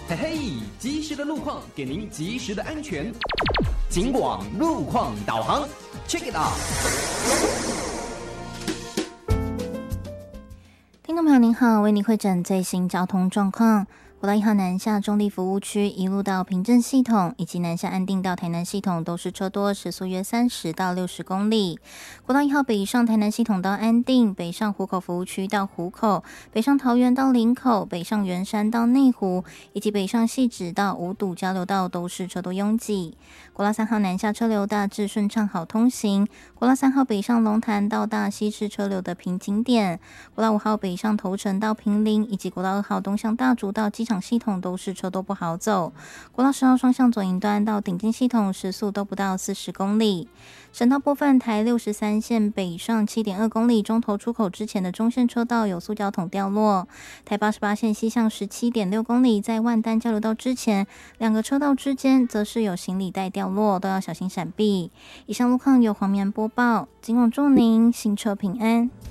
嘿嘿，及时的路况给您及时的安全。警广路况导航 ，Check it out。 听众朋友您好，为您汇整最新交通状况。国道1号南下中立服务区一路到平镇系统，以及南下安定到台南系统都是车多，时速约30到60公里。国道1号北上台南系统到安定，北上湖口服务区到湖口，北上桃园到林口，北上圆山到内湖，以及北上汐止到五堵交流道都是车多拥挤。国道3号南下车流大致顺畅好通行。国道3号北上龙潭到大溪是车流的瓶颈点。国道5号北上头城到坪林，以及国道2号东向大竹到机场系统都是车多不好走。国道10号双向左营端到顶尖系统时速都不到40公里。省道部分，台63线北上 7.2 公里中投出口之前的中线车道有塑胶桶掉落。台88线西向 17.6 公里，在万丹交流道之前两个车道之间则是有行李带掉落，都要小心闪避。以上路况由黄绵播报，警广祝您行车平安。